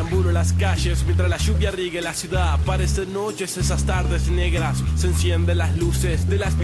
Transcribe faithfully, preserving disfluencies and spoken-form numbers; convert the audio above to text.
deambulo las calles mientras la lluvia riegue la ciudad. Parecen noches esas tardes negras, se encienden las luces de las